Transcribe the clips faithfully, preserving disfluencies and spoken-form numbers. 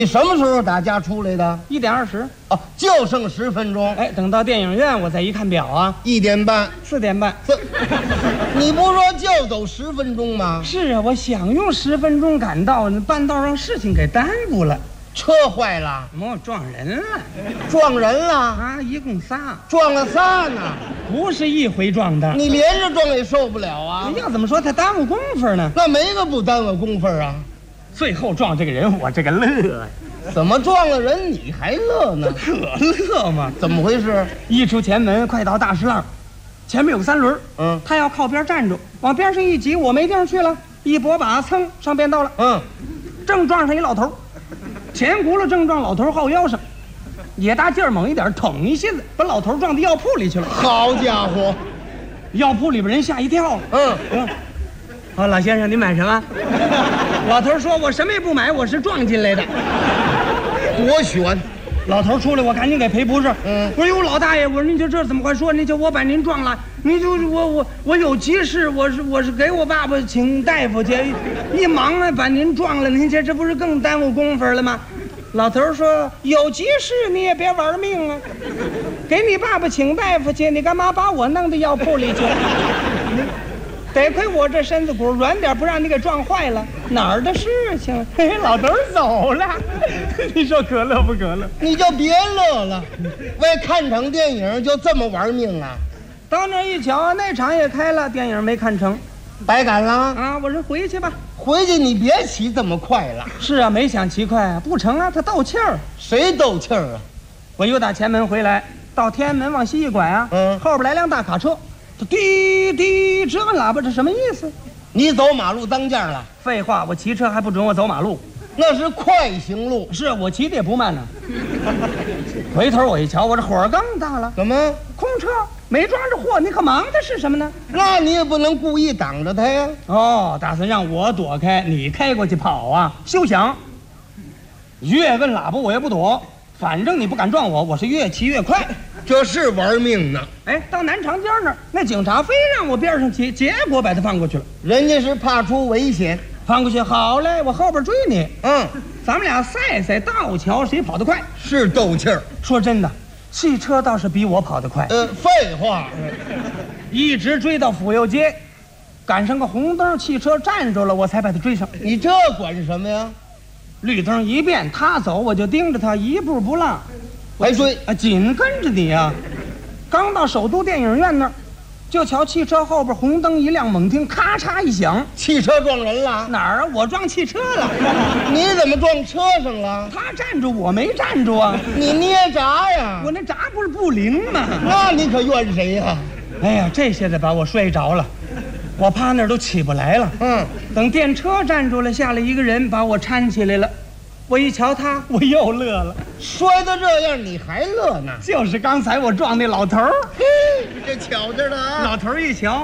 你什么时候打家出来的？ 一点二十。 哦，就剩十分钟。 哎，等到电影院，我再一看表啊， 一点半， 四点半。 这，你不是说就走十分钟吗？ 是啊，我想用十分钟赶到，半道让事情给耽误了。 车坏了， 我撞人了， 撞人了啊！一共仨， 撞了仨呢， 不是一回撞的。 你连着撞也受不了啊！ 要怎么说他耽误功夫呢？ 那没个不耽误功夫啊！ 最后撞这个人，我这个乐呀！ 怎么撞了人你还乐呢？ 可乐吗？ 怎么回事？ 一出前门，快到大石栏，前面有个三轮， 嗯， 他要靠边站住，往边上一挤，我没地方去了，一拨把，噌上便道了， 嗯， 正撞上一老头，前轱辘正撞老头后腰上，也大劲儿猛一点，捅一下子把老头撞到药铺里去了。 好家伙， 药铺里边人吓一跳。 嗯嗯。好，老先生，您买什么？老头说：“我什么也不买，我是撞进来的。” 多悬！ 老头出来，我赶紧给赔不是。 嗯， 我说：“哟，老大爷，我说您就这怎么快说？您就我把您撞了，您就我我我有急事，我是我是给我爸爸请大夫去，一忙啊把您撞了，您这这不是更耽误功夫了吗？”老头说：“有急事你也别玩命啊，给你爸爸请大夫去，你干嘛把我弄到药铺里去？”得亏我这身子骨软点，不让你给撞坏了。哪儿的事情？嘿，老头走了，你说可乐不可乐？ 你就别乐了，为看场电影就这么玩命啊？ 到那一瞧，那场也开了，电影没看成， 白赶了啊！我说回去吧， 回去你别骑这么快了。 是啊，没想骑快啊，不成啊，他斗气儿。 谁斗气儿啊？ 我又打前门回来，到天安门往西一拐啊， 嗯， 后边来辆大卡车。滴滴，这个喇叭这什么意思？ 你走马路当间了？ 废话，我骑车还不准我走马路， 那是快行路。 是我骑的也不慢呢。回头我一瞧，我这火更大了。 怎么？ 空车没装着货，你可忙的是什么呢？ 那你也不能故意挡着他呀。 哦，打算让我躲开，你开过去跑啊？休想！越问喇叭我也不躲，反正你不敢撞我，我是越骑越快。 这是玩命呢！ 哎，到南长街那儿，那警察非让我边上骑，结果把他放过去了。 人家是怕出危险， 放过去好嘞，我后边追你。 嗯， 咱们俩赛赛，倒瞧谁跑得快。 是斗气儿。 说真的，汽车倒是比我跑得快。 呃，废话， 一直追到府右街，赶上个红灯，汽车站住了，我才把他追上。 你这管什么呀？ 绿灯一变，他走我就盯着他，一步不落。 还追啊，紧跟着你啊！刚到首都电影院那儿，就瞧汽车后边红灯一亮，猛听咔嚓一响， 汽车撞人了？ 哪儿啊？我撞汽车了！ 你怎么撞车上了？ 他站住，我没站住啊！ 你捏闸呀？ 我那闸不是不灵吗？ 那你可怨谁呀？ 哎呀，这下子把我摔着了，我趴那儿都起不来了。 嗯， 等电车站住了，下来一个人把我搀起来了。我一瞧他，我又乐了。 摔得这样你还乐呢？ 就是刚才我撞那老头儿。 嘿，这巧着呢啊！ 老头儿一瞧，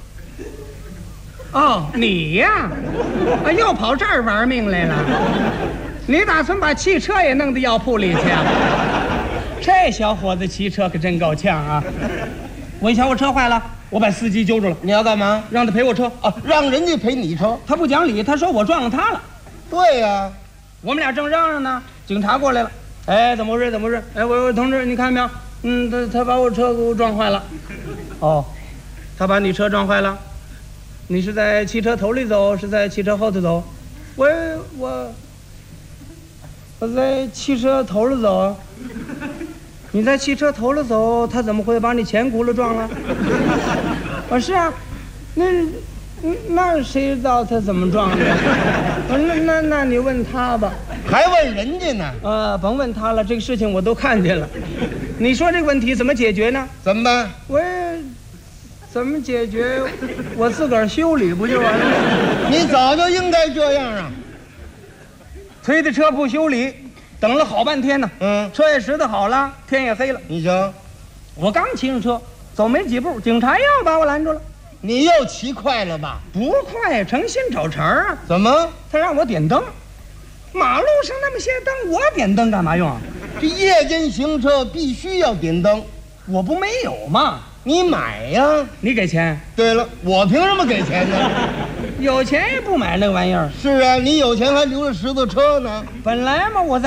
哦，你呀，啊，又跑这儿玩命来了。你打算把汽车也弄到药铺里去啊？这小伙子骑车可真够呛啊！我一瞧我车坏了，我把司机揪住了。 你要干嘛？ 让他赔我车啊，让人家赔你车。 他不讲理，他说我撞了他了。 对呀、啊， 我们俩正嚷嚷呢，警察过来了。哎，怎么回事？怎么回事？哎，我我同志，你看没有？嗯，他他把我车给我撞坏了。哦，他把你车撞坏了？你是在汽车头里走，是在汽车后头走？我我我在汽车头里走。你在汽车头里走，他怎么会把你前轱辘撞了？我是啊，那那谁知道他怎么撞的？那那那你问他吧。 还问人家呢？ 呃，甭问他了，这个事情我都看见了。你说这个问题怎么解决呢？ 怎么办？ 我怎么解决？我自个儿修理不就完了吗？ 你早就应该这样啊！ 推的车不修理，等了好半天呢。 嗯， 车也拾掇好了，天也黑了。 你瞧， 我刚骑上车，走没几步，警察又把我拦住了。 你又骑快了吧？ 不快，诚心找茬啊！ 怎么？ 他让我点灯。马路上那么些灯，我点灯干嘛用啊？ 这夜间行车必须要点灯， 我不没有吗？ 你买呀！ 你给钱？ 对了，我凭什么给钱呢？ 有钱也不买那玩意儿。 是啊，你有钱还留着石头车呢。 本来嘛，我在。